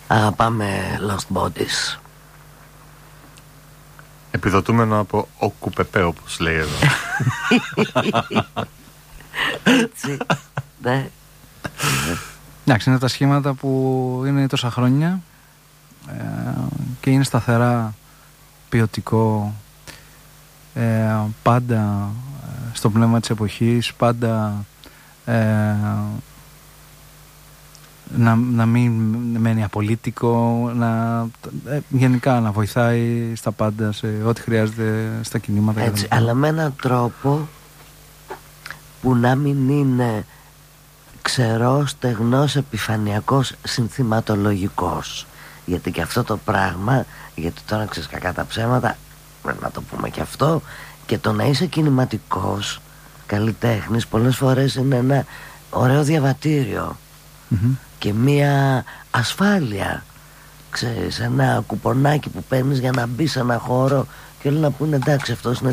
Αγαπάμε Lost Bodies. Επιδοτούμενο από ο Κουπεπέ, όπως λέει εδώ. Έτσι, ναι. Εντάξει, είναι τα σχήματα που είναι τόσα χρόνια και είναι σταθερά, ποιοτικό, πάντα στο πνεύμα της εποχής, πάντα να μην μένει απολύτικο, γενικά να βοηθάει στα πάντα, σε ό,τι χρειάζεται στα κινήματα. Έτσι, αλλά με έναν τρόπο που να μην είναι ξερός, στεγνός, επιφανειακός, συνθηματολογικός. Γιατί και αυτό το πράγμα, γιατί τώρα ξέρεις κακά τα ψέματα, πρέπει να το πούμε και αυτό, και το να είσαι κινηματικός καλλιτέχνης πολλές φορές είναι ένα ωραίο διαβατήριο και μία ασφάλεια, ξέρεις, ένα κουπονάκι που παίρνεις για να μπεις σε ένα χώρο και όλοι να πούνε εντάξει, αυτός είναι